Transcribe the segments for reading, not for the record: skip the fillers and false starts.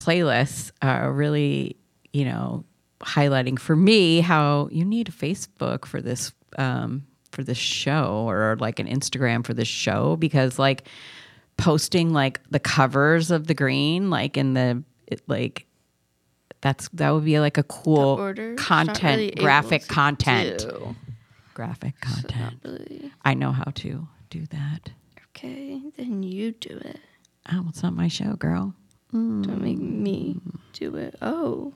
playlists are really, highlighting for me how you need a Facebook for this show, or like an Instagram for this show, because like posting like the covers of the green, like in the that would be like a cool content, really graphic content. Graphic content. Really... I know how to do that. Okay, then you do it. Oh, it's not my show, girl. Don't make me do it. Oh.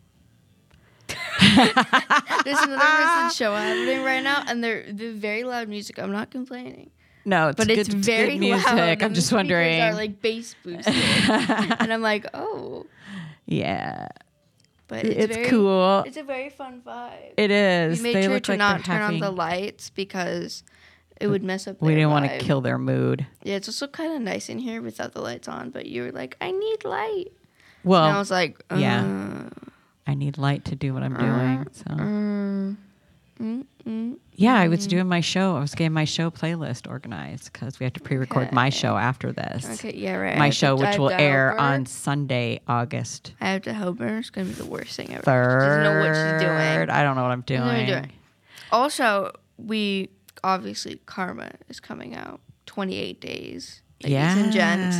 There's another person's show happening right now, and they're very loud music. I'm not complaining. No, it's very good music. Loud, I'm just wondering. Are like bass boosted, and I'm like, oh. Yeah. But it's cool. It's a very fun vibe. It is. We made sure to not turn on the lights because it would mess up their We didn't vibe. want to kill their mood. Yeah, it's also kind of nice in here without the lights on, but you were like, I need light. Well, and I was like, yeah. I need light to do what I'm doing. So, yeah, I was doing my show. I was getting my show playlist organized because we have to pre-record my show after this. Okay, yeah, right. My show, which will air on Sunday, August. I have to help her. It's gonna be the worst thing ever. 3rd. She doesn't know what she's doing. I don't know what I'm doing. Also, obviously Karma is coming out 28 days. Ladies and gents.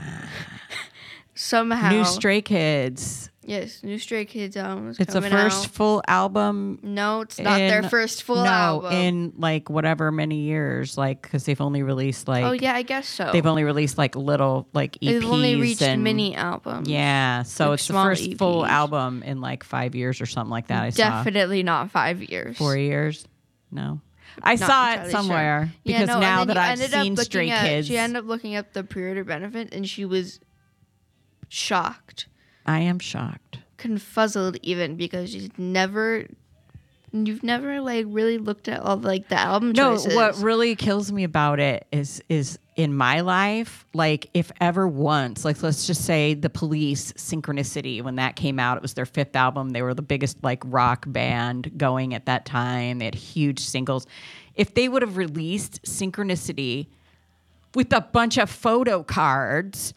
Somehow. New Stray Kids. Yes, New Stray Kids album is coming out. It's the first full album. No, it's not their first full album. In like whatever many years, like because they've only released like. Oh yeah, I guess so. They've only released like little like EPs. They've only reached mini albums. Yeah, so like it's the first EPs. full album in like 5 years or something like that. Definitely not 5 years. 4 years? No. I saw it somewhere because now that I've seen Stray Kids. She ended up looking up the pre-order benefit and she was shocked. I am shocked. Confuzzled even because you've never like really looked at all like the album choices. No, what really kills me about it is in my life, like if ever once, like let's just say the Police Synchronicity, when that came out, it was their 5th album. They were the biggest like rock band going at that time. They had huge singles. If they would have released Synchronicity with a bunch of photo cards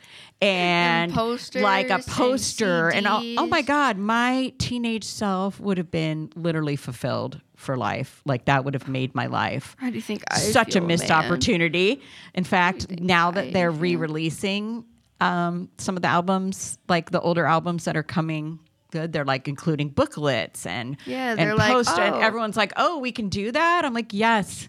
and posters, like a poster and oh my God, my teenage self would have been literally fulfilled for life. Like that would have made my life. How do you think such a missed opportunity? In fact, now that they're re-releasing some of the albums, like the older albums that are coming good, they're like including booklets and post, and everyone's like, oh, we can do that. I'm like, yes,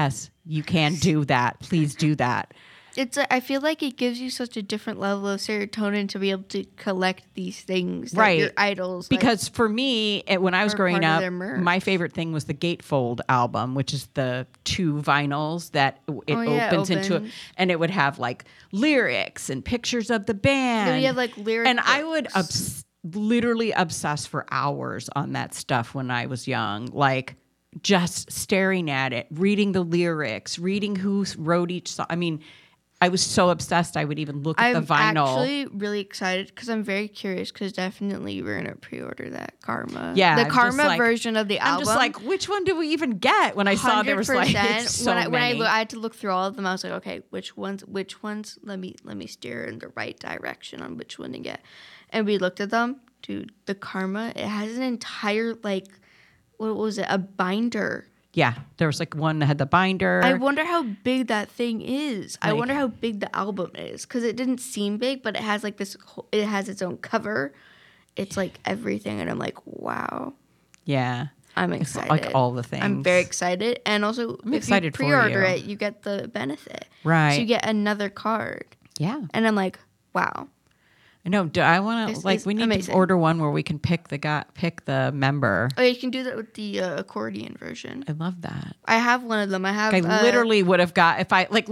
you can do that. Please do that. I feel like it gives you such a different level of serotonin to be able to collect these things, right? Your idols. Because for me, when I was growing up, my favorite thing was the Gatefold album, which is the 2 vinyls that it opens into, and it would have like lyrics and pictures of the band. Then you have like lyrics, and I would literally obsess for hours on that stuff when I was young, like just staring at it, reading the lyrics, reading who wrote each song. I mean, I was so obsessed, I would even look at the vinyl. I'm actually really excited because I'm very curious because definitely we're going to pre-order that Karma. Yeah. The Karma version of the album. I'm just like, which one do we even get? When I saw there was like so many. When I had to look through all of them, I was like, okay, which ones? Let me steer in the right direction on which one to get. And we looked at them. Dude, the Karma, it has an entire like, what was it? A binder. Yeah, there was like one that had the binder. I wonder how big that thing is. I wonder how big the album is because it didn't seem big, but it has like this. It has its own cover. It's like everything, and I'm like, wow. Yeah, I'm excited. It's like all the things. I'm very excited, and also if you pre-order it, you get the benefit. Right. So you get another card. Yeah. And I'm like, wow. No, I want to we need to order one where we can pick the member. Oh, you can do that with the accordion version. I love that. I have one of them. I literally would have got if I like.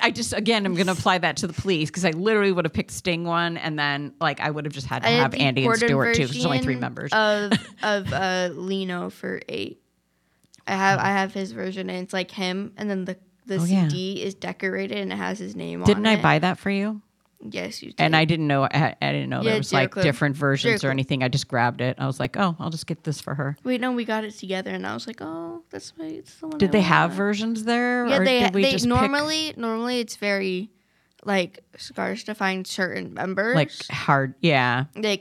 I'm going to apply that to the Police because I literally would have picked Sting one, and then like I would have just had to have Andy and Stewart too. Because there's only 3 members of Lino for 8. I have his version, and it's like him, and then the CD is decorated and it has his name on it. Didn't I buy that for you? Yes, you did. And I didn't know there was like different versions or anything. I just grabbed it. I was like, oh, I'll just get this for her. Wait, no, we got it together, and I was like, oh, it's the one. Did they have versions there? Yeah, or did we just normally it's very like scarce to find certain members. Like hard, yeah. Like